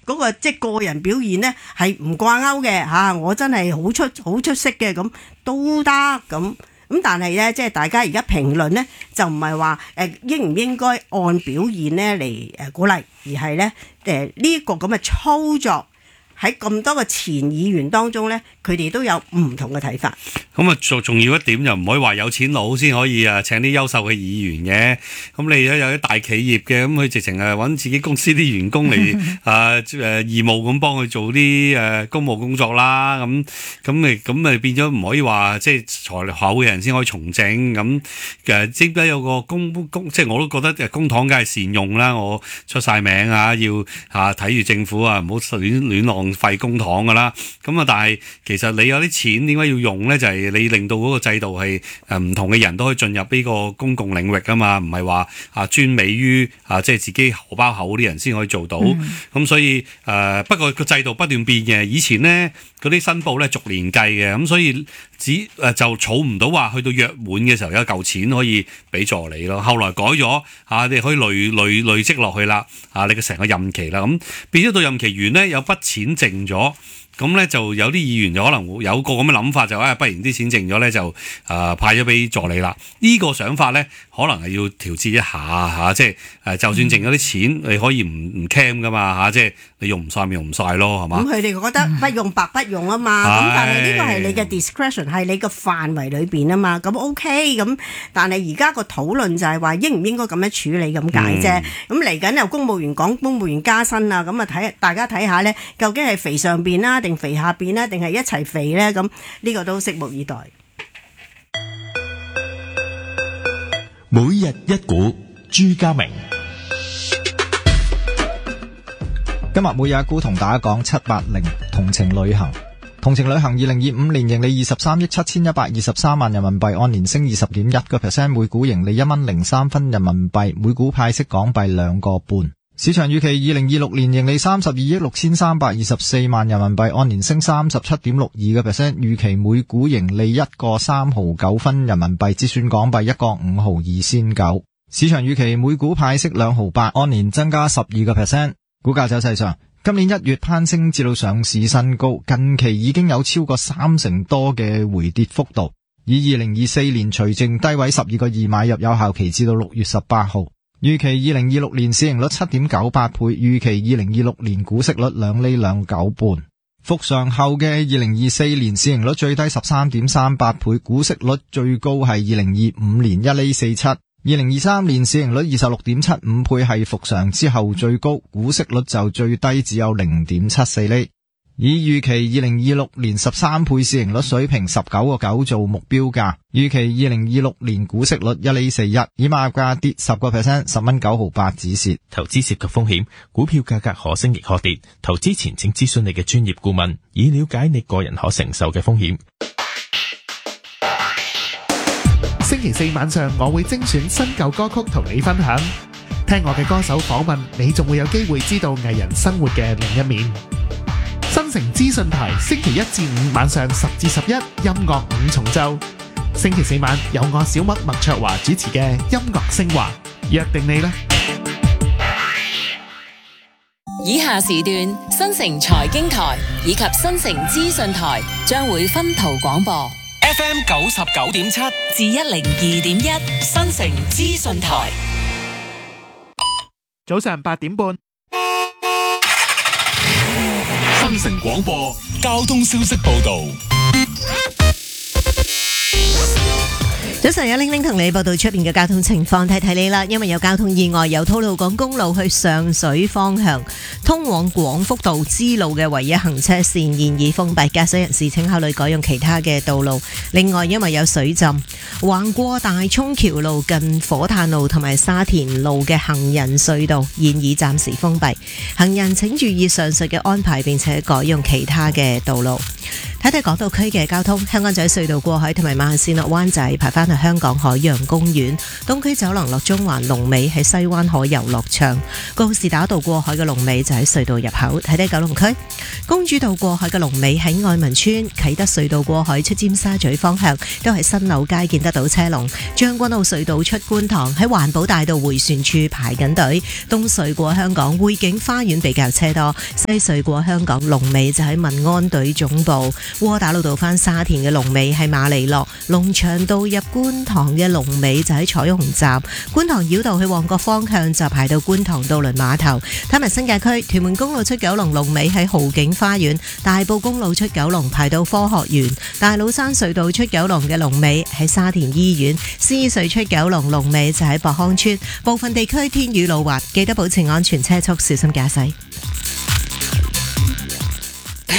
嗰個即係個人表現呢係唔掛鈎嘅嚇，我真係好出色嘅咁都得咁。咁但係咧，即係大家而家評論咧，就唔係話應唔應該按表現咧嚟鼓勵，而係咧呢個咁嘅操作喺咁多個前議員當中咧，佢哋都有唔同嘅睇法。 咁啊，重要一點就唔可以話有錢佬先可以請啲優秀嘅議員嘅。咁你有啲大企業嘅，咁佢直情揾自己公司啲員工嚟義務咁幫佢做啲公務工作啦。咁咪變咗唔可以話即係財厚嘅人先可以從政。咁即係有個即係我都覺得公帑梗係善用啦。我出晒名要睇住政府唔好亂浪費公帑噶啦。咁但係其實你有啲錢點解要用咧？就係你令到嗰個制度係唔同嘅人都可以進入呢個公共領域啊嘛，唔係話專美於即係自己荷包厚啲人先可以做到。咁所以不過個制度不斷變嘅，以前咧嗰啲申報咧逐年計嘅，咁所以就儲唔到話去到約滿嘅時候有嚿錢可以俾助理咯。後來改咗你可以累積落去啦，你嘅成個任期啦，咁變咗到任期完咧有筆錢剩咗。咁咧就有啲議員就可能會有個咁嘅諗法，就不如啲錢剩咗咧就派咗俾助理啦。呢個想法咧可能係要調節一下即係就算剩咗啲錢，你可以唔 cam 噶嘛即係你用唔晒咪用唔晒咯，係嘛？咁佢哋覺得不用白不用啊嘛。咁但係呢個係你嘅 discretion， 係你嘅範圍裏邊啊嘛。咁 OK 咁，但係而家個討論就係話應唔應該咁樣處理咁解啫。咁嚟緊有公務員講公務員加薪啊，咁大家睇下咧，究竟係肥上邊啦，定肥下邊咧，定係一齊肥咧？咁呢個都拭目以待。 每日一股，朱家明。今日每日一股同大家講780同程旅行。同程旅行2025年盈利23億7123萬人民幣，按年升20.1%，每股盈利1.03蚊人民幣，每股派息港幣2個半。市場預期2026年盈利32億6324萬人民幣，按年升37.62%，預期每股盈利1個3毫9分人民幣，折算港幣1個5毫2仙9。市場預期每股派息2毫8，按年增加12%。股價走勢上，今年1月攀升至到上市新高，近期已經有超過30%多嘅回跌幅度。以2024年除淨低位12個2買入，有效期至到6月18號。預期2026年市盈率 7.98 倍，預期2026年股息率2厘2.9半。復常後嘅2024年市盈率最低 13.38 倍，股息率最高係2025年1厘47。2023年市盈率 26.75 倍，係復常之後最高，股息率就最低只有 0.74 厘。以預期2026年13倍市盈率水平 19個9做目標價，預期2026年股息率1厘41，以買入價跌 10%， 10蚊9毫8止蝕。 投資涉及風險，股票價格可升亦可跌，投資前請諮詢你嘅專業顧問，以了解你個人可承受嘅風險。 星期四晚上我會精選新舊歌曲同你分享，聽我嘅歌手訪問，你仲會有機會知道藝人生活嘅另一面。新城資訊台星期一至五晚上10至11音樂五重奏，星期四晚有我小麥麥卓華主持嘅音樂升華，約定你啦。 以下時段新城財經台以及新城資訊台將會分途廣播 FM 99.7 至102.1新城資訊台。 早上8點半， 新城廣播交通消息報道。 早晨，有玲玲同你報道出邊嘅交通情況，睇睇你啦。因為有交通意外，由吐露港公路去上水方向，通往廣福道支路嘅唯一行車線現已封閉，駕駛人士請考慮改用其他嘅道路。另外，因為有水浸，橫過大涌橋路近火炭路同埋沙田路嘅行人隧道現已暫時封閉，行人請注意上述嘅安排，並且改用其他嘅道路。 睇睇港島區嘅交通，香港仔隧道過海同埋慢線落灣仔排返去香港海洋公園，東區走廊落中環龍尾喺西灣河遊樂場，告士打道過海嘅龍尾就喺隧道入口。睇睇九龍區公主道過海嘅龍尾喺愛民村，啟德隧道過海出尖沙咀方向都係新樓街見得到車龍，將軍澳隧道出觀塘喺環保大道迴旋處排緊隊，東隧過香港匯景花園比較車多，西隧過香港龍尾就喺民安隊總部，窩打老道返沙田嘅龍尾係馬利諾，龍翔道入觀塘嘅龍尾就喺彩虹站，觀塘繞道去旺角方向就排到觀塘渡輪碼頭。睇埋新界區屯門公路出九龍龍尾喺豪景花園，大埔公路出九龍排到科學園，大老山隧道出九龍嘅龍尾喺沙田醫院，獅隧出九龍龍尾就喺博康村。部分地區天雨路滑，記得保持安全車速，小心駕駛。